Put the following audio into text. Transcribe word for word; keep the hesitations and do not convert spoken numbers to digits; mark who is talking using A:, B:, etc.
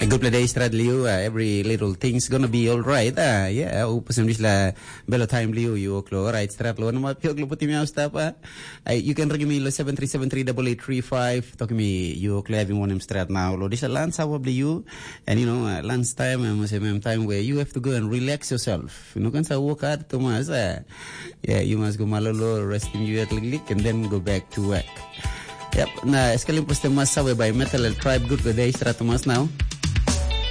A: A good play strat Liu, uh, every little thing's gonna be alright. Uh, yeah, upos na la bello time Liu, you oklo, right strat lo. Ano mapiyog lo puti miyaw stop, uh, you can ring me lo seven three seven three eight eight three five. Talk me, you oklo having one strat now. Lo, this a lunch probably you, and you know, uh, lunch time, um, um, time where you have to go and relax yourself. You know, kan sa work hard, Thomas, uh, yeah, you must go malolo, resting you at lick, and then go back to work. Yep, na, escalim po ste mas sawe by Metal Tribe, good good day, strat Thomas now.